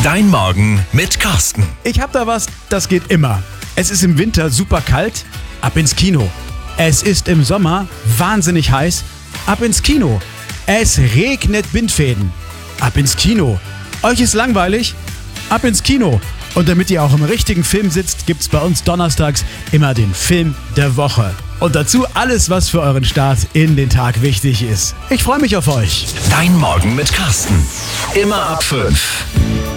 Dein Morgen mit Carsten. Ich hab da was, das geht immer. Es ist im Winter super kalt, ab ins Kino. Es ist im Sommer wahnsinnig heiß, ab ins Kino. Es regnet Bindfäden, ab ins Kino. Euch ist langweilig, ab ins Kino. Und damit ihr auch im richtigen Film sitzt, gibt's bei uns donnerstags immer den Film der Woche. Und dazu alles, was für euren Start in den Tag wichtig ist. Ich freue mich auf euch. Dein Morgen mit Carsten. Immer ab 5.